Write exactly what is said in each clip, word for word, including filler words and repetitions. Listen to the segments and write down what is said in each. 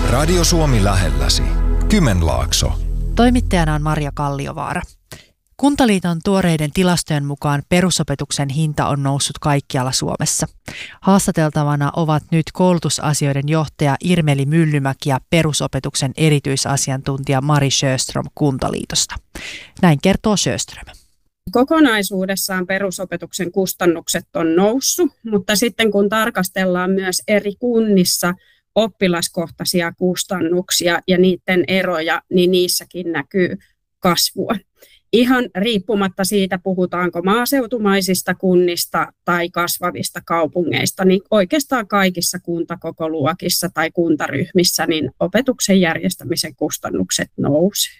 Radio Suomi lähelläsi. Kymenlaakso. Toimittajana on Marja Kalliovaara. Kuntaliiton tuoreiden tilastojen mukaan perusopetuksen hinta on noussut kaikkialla Suomessa. Haastateltavana ovat nyt koulutusasioiden johtaja Irmeli Myllymäki ja perusopetuksen erityisasiantuntija Mari Sjöström Kuntaliitosta. Näin kertoo Sjöström. Kokonaisuudessaan perusopetuksen kustannukset on noussut, mutta sitten kun tarkastellaan myös eri kunnissa oppilaskohtaisia kustannuksia ja niiden eroja, niin niissäkin näkyy kasvua. Ihan riippumatta siitä, puhutaanko maaseutumaisista kunnista tai kasvavista kaupungeista, niin oikeastaan kaikissa kuntakokoluokissa tai kuntaryhmissä niin opetuksen järjestämisen kustannukset nousee.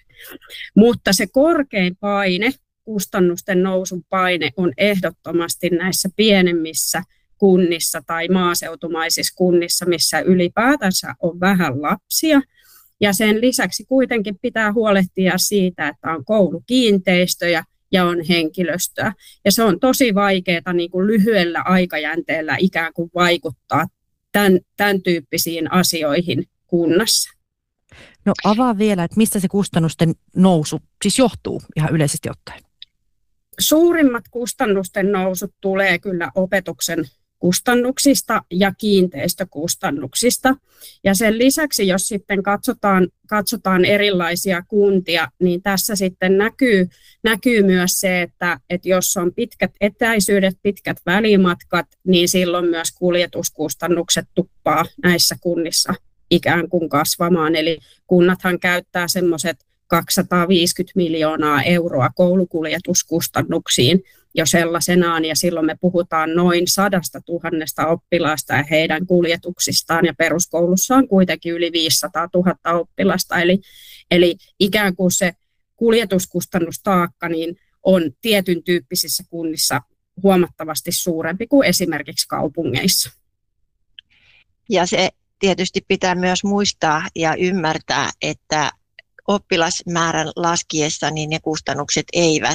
Mutta se korkein paine, kustannusten nousun paine on ehdottomasti näissä pienemmissä kunnissa tai maaseutumaisissa kunnissa, missä ylipäätänsä on vähän lapsia. Ja sen lisäksi kuitenkin pitää huolehtia siitä, että on koulukiinteistöjä ja on henkilöstöä. Ja se on tosi vaikeaa niin kuin lyhyellä aikajänteellä ikään kuin vaikuttaa tämän, tämän tyyppisiin asioihin kunnassa. No avaa vielä, että mistä se kustannusten nousu siis johtuu ihan yleisesti ottaen? Suurimmat kustannusten nousut tulee kyllä opetuksen kustannuksista ja kiinteistökustannuksista. Ja sen lisäksi, jos sitten katsotaan, katsotaan erilaisia kuntia, niin tässä sitten näkyy, näkyy myös se, että, että jos on pitkät etäisyydet, pitkät välimatkat, niin silloin myös kuljetuskustannukset tuppaa näissä kunnissa ikään kuin kasvamaan. Eli kunnathan käyttää semmoiset kaksisataaviisikymmentä miljoonaa euroa koulukuljetuskustannuksiin jo sellaisenaan, ja silloin me puhutaan noin sadasta tuhannesta oppilaasta ja heidän kuljetuksistaan, ja peruskoulussa on kuitenkin yli viisisataatuhatta oppilasta, eli, eli ikään kuin se kuljetuskustannustaakka niin on tietyn tyyppisissä kunnissa huomattavasti suurempi kuin esimerkiksi kaupungeissa. Ja se tietysti pitää myös muistaa ja ymmärtää, että oppilasmäärän laskiessa niin ne kustannukset eivät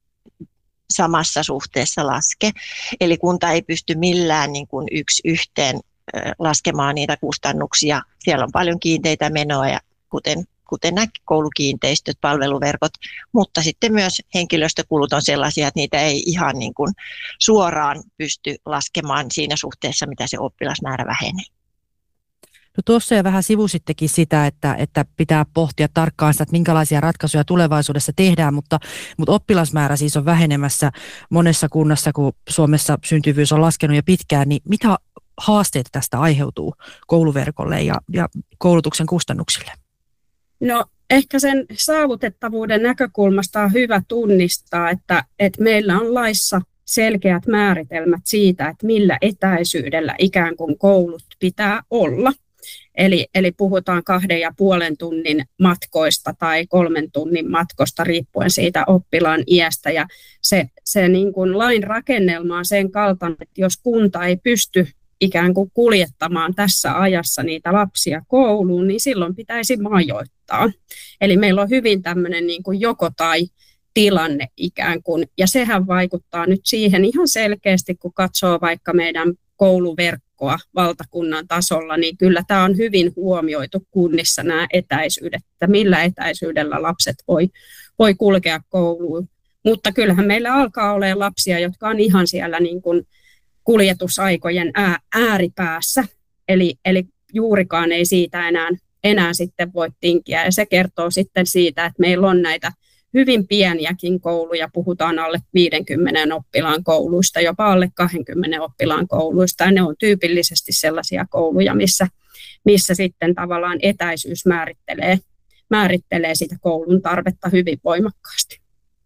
samassa suhteessa laske. Eli kunta ei pysty millään niin kuin yksi yhteen laskemaan niitä kustannuksia. Siellä on paljon kiinteitä menoja, kuten, kuten nämä koulukiinteistöt, palveluverkot, mutta sitten myös henkilöstökulut on sellaisia, että niitä ei ihan niin kuin suoraan pysty laskemaan siinä suhteessa, mitä se oppilasmäärä vähenee. No tuossa jo vähän sivusittekin sitä, että, että pitää pohtia tarkkaan sitä, että minkälaisia ratkaisuja tulevaisuudessa tehdään, mutta, mutta oppilasmäärä siis on vähenemässä monessa kunnassa, kun Suomessa syntyvyys on laskenut jo pitkään, niin mitä haasteita tästä aiheutuu kouluverkolle ja, ja koulutuksen kustannuksille? No ehkä sen saavutettavuuden näkökulmasta on hyvä tunnistaa, että, että meillä on laissa selkeät määritelmät siitä, että millä etäisyydellä ikään kuin koulut pitää olla. Eli, eli puhutaan kahden ja puolen tunnin matkoista tai kolmen tunnin matkosta riippuen siitä oppilaan iästä. Ja se, se niin kuin lain rakennelma on sen kaltainen, että jos kunta ei pysty ikään kuin kuljettamaan tässä ajassa niitä lapsia kouluun, niin silloin pitäisi majoittaa. Eli meillä on hyvin tämmöinen niin kuin joko tai tilanne ikään kuin. Ja sehän vaikuttaa nyt siihen ihan selkeästi, kun katsoo vaikka meidän kouluverkkoa valtakunnan tasolla, niin kyllä tämä on hyvin huomioitu kunnissa nämä etäisyydet, että millä etäisyydellä lapset voi, voi kulkea kouluun. Mutta kyllähän meillä alkaa olemaan lapsia, jotka on ihan siellä niin kuin kuljetusaikojen ää, ääripäässä, eli, eli juurikaan ei siitä enää, enää sitten voi tinkiä. Ja se kertoo sitten siitä, että meillä on näitä hyvin pieniäkin kouluja, puhutaan alle viidenkymmenen oppilaan kouluista, jopa alle kaksikymmentä oppilaan kouluista, ja ne on tyypillisesti sellaisia kouluja, missä, missä sitten tavallaan etäisyys määrittelee, määrittelee sitä koulun tarvetta hyvin voimakkaasti.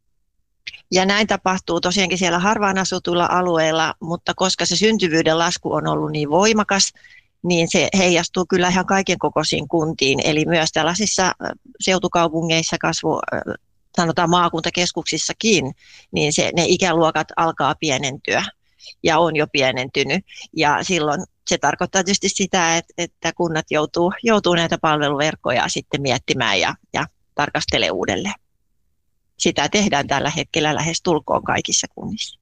Ja näin tapahtuu tosiaankin siellä harvaan asutuilla alueilla, mutta koska se syntyvyyden lasku on ollut niin voimakas, niin se heijastuu kyllä ihan kaiken kokoisiin kuntiin, eli myös tällaisissa seutukaupungeissa kasvu sanotaan maakuntakeskuksissakin, niin se, ne ikäluokat alkaa pienentyä ja on jo pienentynyt. Ja silloin se tarkoittaa tietysti sitä, että, että kunnat joutuu, joutuu näitä palveluverkkoja sitten miettimään ja, ja tarkastelee uudelleen. Sitä tehdään tällä hetkellä lähes tulkoon kaikissa kunnissa.